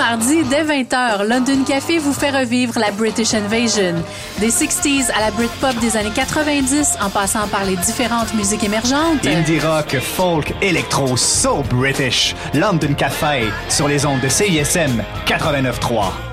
mardi, dès 20h, London Café vous fait revivre la British Invasion. Des 60s à la Britpop des années 90, en passant par les différentes musiques émergentes. Indie rock, folk, électro, so British. London Café, sur les ondes de CISM 89.3.